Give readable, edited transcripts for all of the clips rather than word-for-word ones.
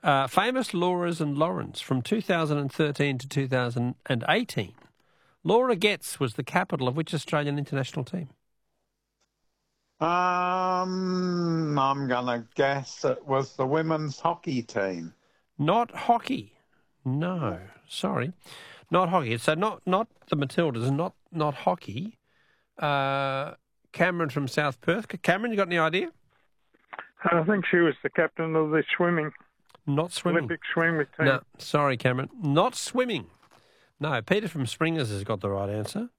Famous Lauras and Laurens from 2013 to 2018. Laura Getz was the capital of which Australian international team? I'm going to guess it was the women's hockey team. Not hockey. No, sorry. Not hockey. So not the Matildas and not hockey. Cameron from South Perth. Cameron, you got any idea? I think she was the captain of the swimming. Not swimming. Olympic swimming team. No, sorry, Cameron. Not swimming. No, Peter from Springers has got the right answer.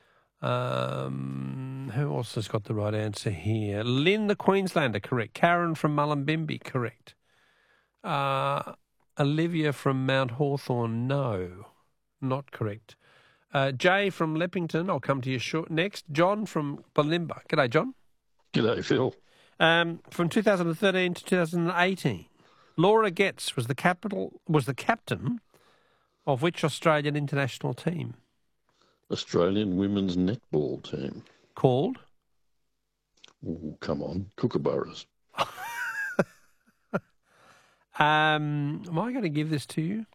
Who else has got the right answer here? Lynn the Queenslander, correct. Karen from Mullumbimby, correct. Olivia from Mount Hawthorn, no, not correct. Jay from Leppington, I'll come to you next. John from Bulimba. G'day, John. G'day, Phil. From 2013 to 2018, Laura Getz was the captain of which Australian international team? Australian women's netball team. Called? Ooh, come on, Kookaburras. Am I going to give this to you?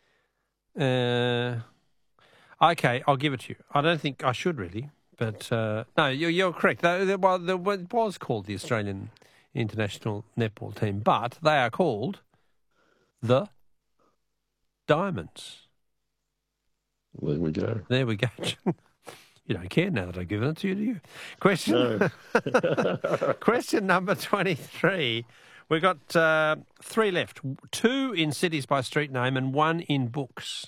Okay, I'll give it to you. I don't think I should really, but no, you're correct. It was called the Australian international netball team, but they are called the Diamonds. There we go. There we go. You don't care now that I've given it to you, do you? Question number 23. We've got 3 left. 2 in cities by street name and 1 in books.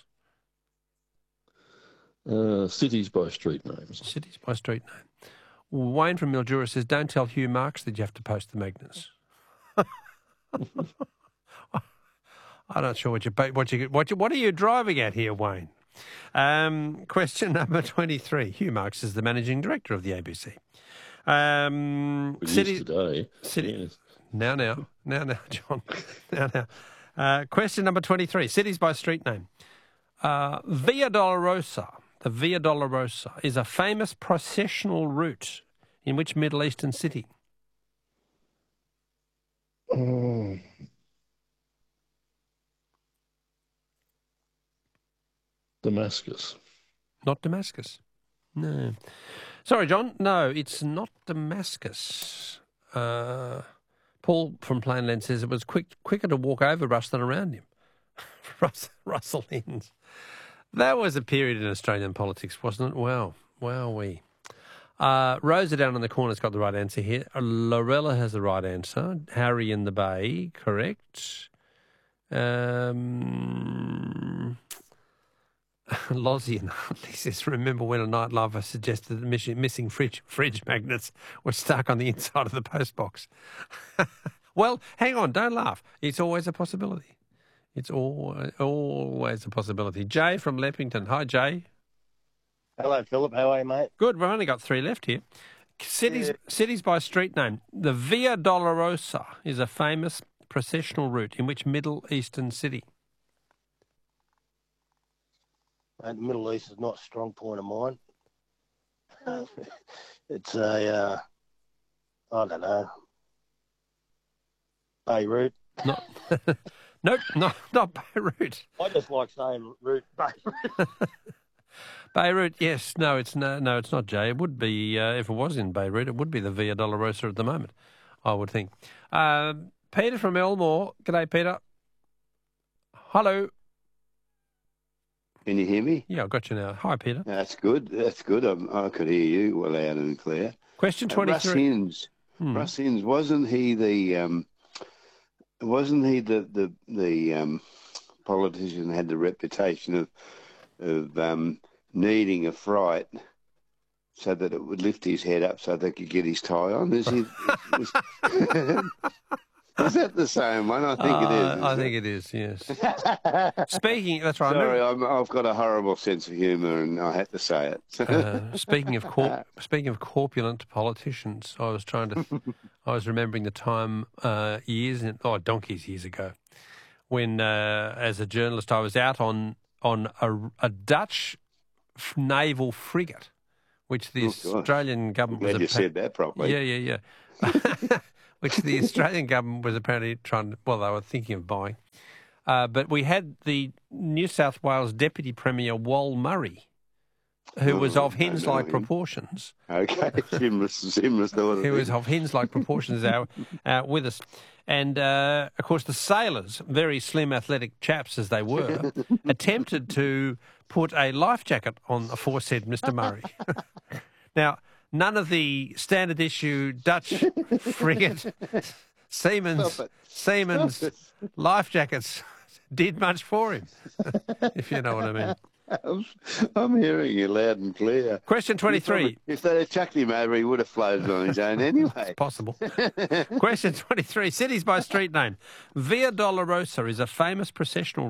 Cities by street names. Cities by street name. Wayne from Mildura says, don't tell Hugh Marks that you have to post the magnets. I'm not sure what are you driving at here, Wayne? Question number 23. Hugh Marks is the managing director of the ABC. Today. Yes. Now, John. Now. Question number 23. Cities by street name. Via Dolorosa. The Via Dolorosa is a famous processional route in which Middle Eastern city? Damascus. Not Damascus. No. Sorry, John. No, it's not Damascus. Paul from Plainland says it was quicker to walk over Russ than around him. Russell Innes. That was a period in Australian politics, wasn't it? Wow. Wowee. Rosa down in the corner's got the right answer here. Lorella has the right answer. Harry in the Bay, correct. Lozzie and Huntley says, remember when a nightlifer suggested that missing fridge magnets were stuck on the inside of the postbox? Well, hang on, don't laugh. It's always a possibility. It's always a possibility. Jay from Leppington. Hi, Jay. Hello, Philip. How are you, mate? Good. We've only got 3 left here. Cities by street name. The Via Dolorosa is a famous processional route in which Middle Eastern city? The Middle East is not a strong point of mine. It's I don't know, Beirut. Nope, not Beirut. I just like saying route, Beirut. Beirut, yes. No, it's not, Jay. It would be, if it was in Beirut, it would be the Via Dolorosa at the moment, I would think. Peter from Elmore. G'day, Peter. Hello. Can you hear me? Yeah, I've got you now. Hi, Peter. That's good. I could hear you well loud and clear. Question 23. Russ Innes, wasn't he the politician who had the reputation of needing a fright so that it would lift his head up so they could get his tie on? Is that the same one? I think it is. I think it is, yes. That's right. Sorry, I've got a horrible sense of humour and I had to say it. Speaking of corpulent politicians, I was remembering the time donkeys years ago, when as a journalist I was out on a Dutch naval frigate, which the Australian government I'm glad you said that properly. Yeah. Which the Australian government was apparently they were thinking of buying. But we had the New South Wales Deputy Premier, Wal Murray, who was of hens-like proportions. Okay, similar sort of Who was thing. of hens-like proportions out with us. And, of course, the sailors, very slim, athletic chaps as they were, attempted to put a life jacket on aforesaid Mr. Murray. Now, none of the standard issue Dutch frigate Siemens life jackets did much for him, if you know what I mean. I'm hearing you loud and clear. Question 23. If they'd have chucked him over, he would have floated on his own anyway. Possible. Question 23. Cities by street name. Via Dolorosa is a famous processional